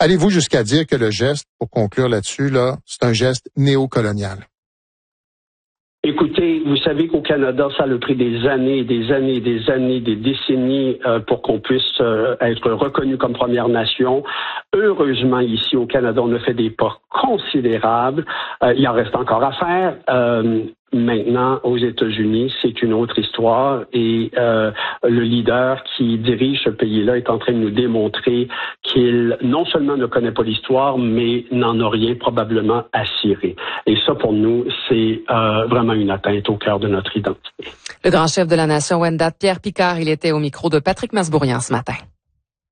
allez-vous jusqu'à dire que le geste, pour conclure là-dessus, là, c'est un geste néocolonial? Écoutez, vous savez qu'au Canada, ça a pris des années, des décennies pour qu'on puisse être reconnu comme Première Nation. Heureusement, ici au Canada, on a fait des pas considérables. Il en reste encore à faire. Maintenant, aux États-Unis, c'est une autre histoire et le leader qui dirige ce pays-là est en train de nous démontrer qu'il non seulement ne connaît pas l'histoire, mais n'en a rien probablement à cirer. Et ça, pour nous, c'est vraiment une atteinte au cœur de notre identité. Le grand chef de la nation, Wendat Pierre Picard, il était au micro de Patrick Masbourian ce matin.